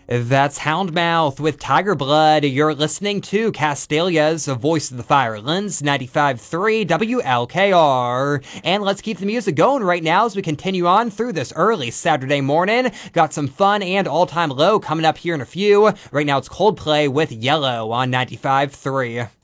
That's Houndmouth with Tiger Blood. You're listening to Castalia's Voice of the Firelands, 95.3 WLKR. And let's keep the music going right now as we continue on through this early Saturday morning. Got some fun and all-time low coming up here in a few. Right now it's Coldplay with Yellow on 95.3.